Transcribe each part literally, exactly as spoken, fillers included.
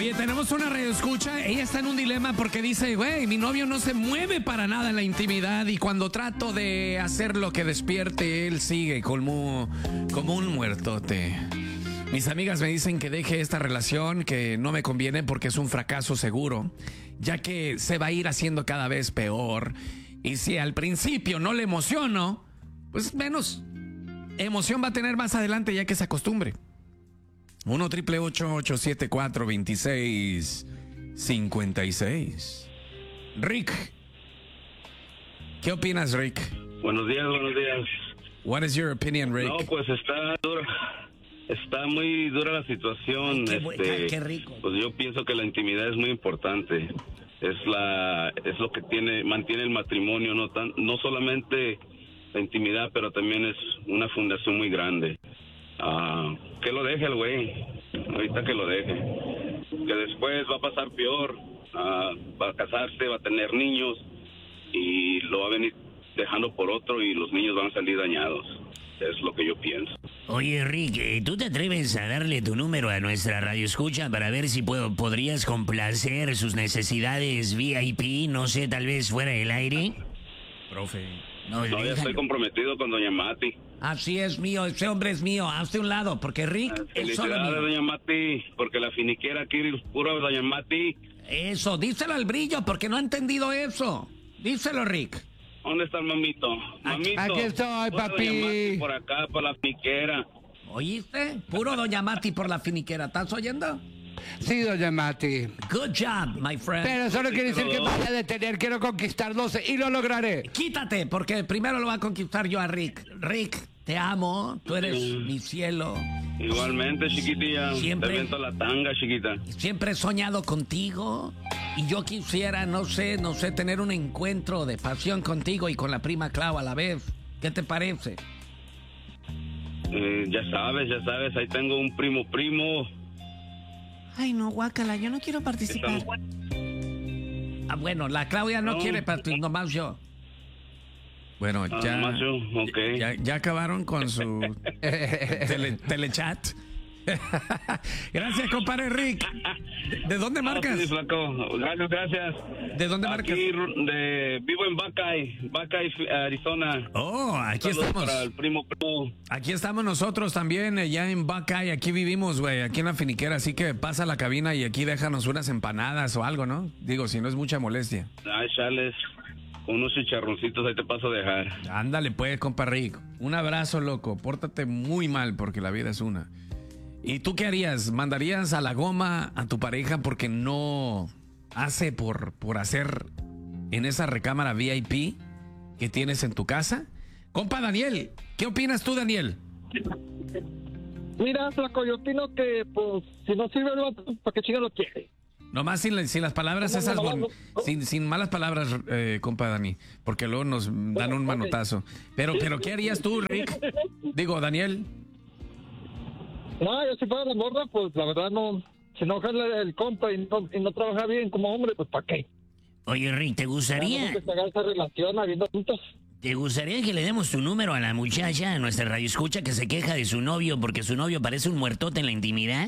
Oye, tenemos una radioescucha. Ella está en un dilema porque dice, güey, mi novio no se mueve para nada en la intimidad y cuando trato de hacer lo que despierte, él sigue como, como un muertote. Mis amigas me dicen que deje esta relación, que no me conviene porque es un fracaso seguro, ya que se va a ir haciendo cada vez peor. Y si al principio no le emociono, pues menos emoción va a tener más adelante ya que se acostumbre. uno triple ocho ocho siete cuatro dos seis cinco seis. Rick, ¿qué opinas, Rick? Buenos días, buenos días. What is your opinion, Rick? No, pues está dura, está muy dura la situación. Ay, qué, este, qué rico. Pues yo pienso que la intimidad es muy importante. Es la, es lo que tiene, mantiene el matrimonio, no tan, no solamente la intimidad, pero también es una fundación muy grande. Uh, que lo deje el güey, ahorita que lo deje, que después va a pasar peor, uh, va a casarse, va a tener niños y lo va a venir dejando por otro y los niños van a salir dañados, es lo que yo pienso. Oye, Rick, ¿tú te atreves a darle tu número a nuestra radioescucha para ver si puedo, podrías complacer sus necesidades V I P, no sé, tal vez fuera del aire? Profe. No, No, ya estoy comprometido con doña Mati. Así es mío, ese hombre es mío, hazte un lado, porque Rick es solo Felicidades, mío. doña Mati, porque la finiquera aquí es pura doña Mati. Eso, díselo al brillo, porque no ha entendido eso. Díselo, Rick. ¿Dónde está el mamito? Mamito. Aquí estoy, pura papi. doña Mati por acá, por la finiquera. ¿Oíste? Puro doña Mati por la finiquera, ¿estás oyendo? Sí, doña Mati. Good job, my friend. Pero eso no quiere decir que me vaya a detener. Quiero conquistarlos y lo lograré. Quítate, porque primero lo va a conquistar yo a Rick. Rick, te amo, tú eres mi cielo. Igualmente, chiquitilla. Siempre- Te viento la tanga, chiquita. Siempre he soñado contigo y yo quisiera, no sé, no sé, tener un encuentro de pasión contigo y con la prima Clau a la vez. ¿Qué te parece? Eh, ya sabes, ya sabes, ahí tengo un primo primo. Ay, no, guácala, yo no quiero participar. Ah, bueno, la Claudia no, No. quiere partir, nomás yo. Bueno, Ah, ya, macho, ok. ya, ya acabaron con su tele- telechat. Gracias, compadre Rick. ¿De, de dónde marcas? Ah, sí, flaco. Gracias, gracias. ¿De dónde marcas? Aquí de, vivo en Buckeye, Buckeye, Arizona. Oh, aquí Saludos estamos. para el primo primo. Aquí estamos nosotros también, allá en Buckeye. Aquí vivimos, güey, aquí en la finiquera. Así que pasa a la cabina y aquí déjanos unas empanadas o algo, ¿no? Digo, si no es mucha molestia. Ay, chales, con unos chicharroncitos ahí te paso a dejar. Ándale, pues, compa Rick. Un abrazo, loco. Pórtate muy mal porque la vida es una. ¿Y tú qué harías? ¿Mandarías a la goma a tu pareja porque no hace por, por hacer en esa recámara V I P que tienes en tu casa? Compa Daniel, ¿qué opinas tú, Daniel? Mira, flaco, yo opino que, pues, si no sirve el vato, ¿para qué chinga lo quiere? Nomás sin, la- sin las palabras ¿Cómo esas, no, bon- no, no? sin, sin malas palabras, eh, compa Dani, porque luego nos dan Bueno, un ok. manotazo. Pero, pero, ¿qué harías tú, Rick? Digo, Daniel. No, yo si fuera la morra, pues, la verdad no... Si no jala el compa y no, y no trabaja bien como hombre, pues, ¿para qué? Oye, Rick, ¿te Ya no gustaría, hay que pagar esa relación habiendo juntos. ¿te gustaría que le demos tu número a la muchacha, a nuestra radioescucha que se queja de su novio porque su novio parece un muertote en la intimidad?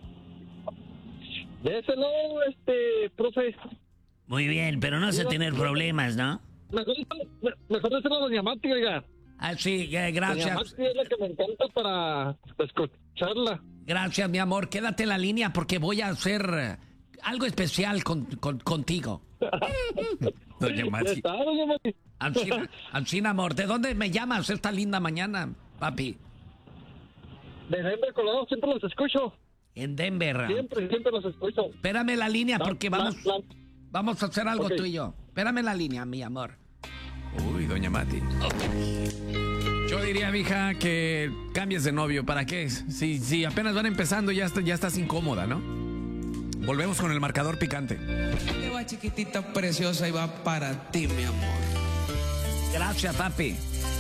Déselo, este, profe. Muy bien, pero no sé tener problemas, ¿no? Mejor, mejor déselo a doña Mati, oiga. Ah, sí, eh, Doña gracias. Mati es la que me encanta para escucharla. Gracias, mi amor. Quédate en la línea porque voy a hacer eh, algo especial con, con- contigo. Doña Mati. Está, doña Mati. Ancina, Ancina, amor, ¿de dónde me llamas esta linda mañana, papi? De Denver, Colorado, siempre los escucho. En Denver. Siempre, siempre los escucho. Espérame en la línea porque La- vamos, la- vamos a hacer algo Ok. tú y yo. Espérame en la línea, mi amor. Uy, doña Mati. Yo diría, mija, que cambies de novio. ¿Para qué? Si, si apenas van empezando, ya, está- ya estás incómoda, ¿no? Volvemos con el marcador picante. Te va, chiquitita preciosa, y va para ti, mi amor. Gracias, papi.